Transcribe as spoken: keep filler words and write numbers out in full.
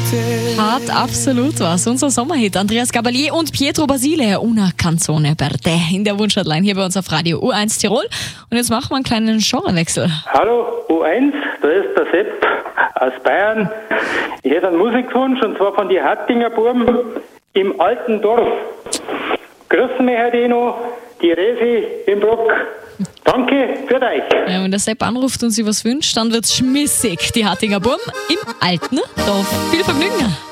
Hat absolut was. Unser Sommerhit. Andreas Gabalier und Pietro Basile. Una canzone per te. In der Wunschhotline hier bei uns auf Radio U eins Tirol. Und jetzt machen wir einen kleinen Genrewechsel. Hallo U eins, da ist der Sepp aus Bayern. Ich hätte einen Musikwunsch und zwar von die Hattinger Burm im alten Dorf. Grüßen mich heute noch, die Resi im Bruck. Danke für euch. Ja, wenn der Sepp anruft und sich was wünscht, dann wird's schmissig. Die Hattinger Burm im alten Dorf. Viel Vergnügen.